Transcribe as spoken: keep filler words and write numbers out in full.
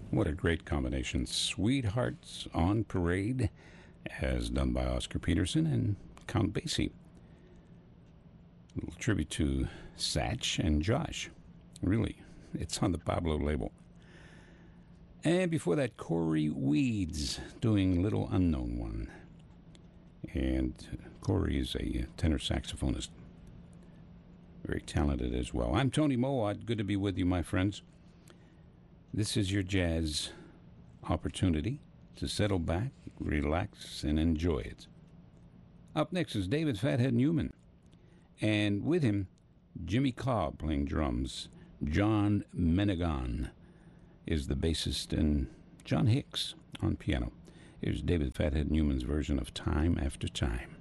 What a great combination. Sweethearts on Parade, as done by Oscar Peterson and Count Basie. A little tribute to Satch and Josh. Really, it's on the Pablo label. And before that, Corey Weeds doing Little Unknown One. And Corey is a tenor saxophonist. Very talented as well. I'm Tony Mowat. Good to be with you, my friends. This is your jazz opportunity to settle back, relax, and enjoy it. Up next is David Fathead Newman. And with him, Jimmy Cobb playing drums. John Menegan is the bassist, and John Hicks on piano. Here's David Fathead Newman's version of Time After Time.